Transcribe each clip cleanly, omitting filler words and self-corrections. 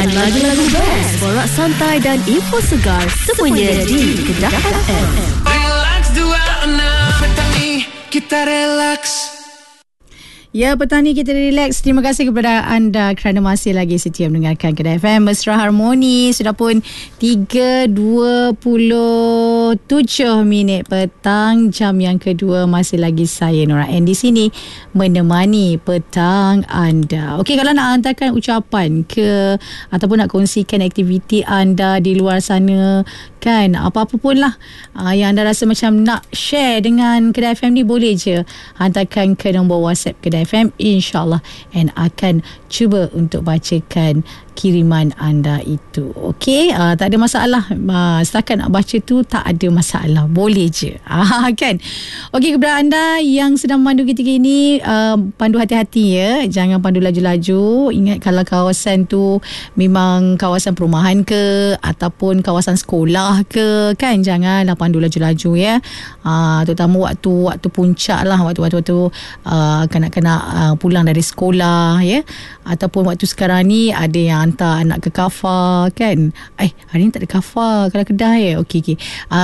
Dan lagu-lagu best, borak santai dan info segar semuanya di Kedah FM. Relax dua petani, kita relax. Ya, petani kita relax. Terima kasih kepada anda kerana masih lagi setia mendengarkan Kedah FM. Mesra Harmoni sudah pun 3:27 petang. Jam yang kedua masih lagi saya Nora N di sini menemani petang anda. Okey, kalau nak hantarkan ucapan ke ataupun nak kongsikan aktiviti anda di luar sana kan, apa-apa pun lah yang anda rasa macam nak share dengan Kedah FM ni, boleh je hantarkan ke nombor WhatsApp Kedah FM, insyaAllah and akan cuba untuk bacakan kiriman anda itu. Okey, tak ada masalah. Setakat nak baca tu tak ada masalah, boleh je. Kan. Okey, kepada anda yang sedang memandu ketika ini, pandu hati-hati ya, jangan pandu laju-laju. Ingat kalau kawasan tu memang kawasan perumahan ke ataupun kawasan sekolah ke, kan, janganlah pandu laju-laju ya. Terutama waktu puncak lah, waktu kanak-kanak pulang dari sekolah ya, ataupun waktu sekarang ni ada yang hantar anak ke kafar kan. Hari ni tak ada kafar kalau Kedah ya. Okey.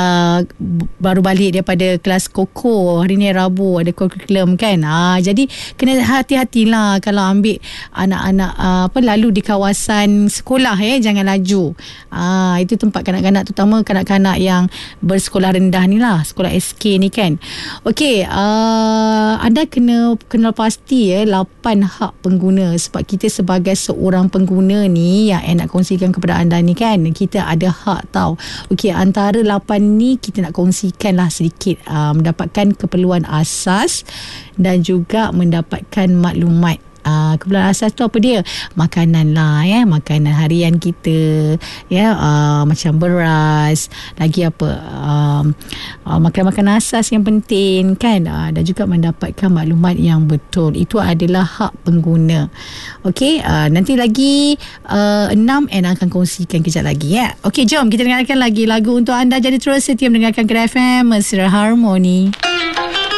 Baru balik daripada kelas koko, hari ni Rabu ada kurikulum kan. Jadi kena hati-hatilah kalau ambil anak-anak lalu di kawasan sekolah ya, jangan laju. Itu tempat kanak-kanak, terutama kanak-kanak yang bersekolah rendah ni lah, sekolah SK ni kan. Okey, anda kena kenal pasti ya 8 hak pengguna, sebab kita sebagai seorang pengguna ni yang nak kongsikan kepada anda ni kan, kita ada hak tau. Okey, antara 8 ni kita nak kongsikan lah sedikit. Mendapatkan keperluan asas dan juga mendapatkan maklumat. Keperluan asas tu apa dia? Makanan lah ya, makanan harian kita ya, macam beras, lagi apa, makanan-makanan asas yang penting kan, dan juga mendapatkan maklumat yang betul. Itu adalah hak pengguna. Okey, nanti lagi 6 and akan kongsikan kejap lagi ya. Okey, jom kita dengarkan lagi lagu untuk anda. Jadi terus setia mendengarkan Kedah FM, Mesra Harmoni.